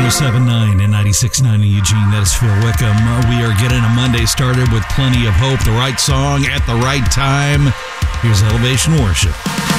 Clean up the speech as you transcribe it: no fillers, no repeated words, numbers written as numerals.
107.9 and 96.9 in Eugene. That is Phil Wickham. We are getting a Monday started with plenty of hope. The right song at the right time. Here's Elevation Worship.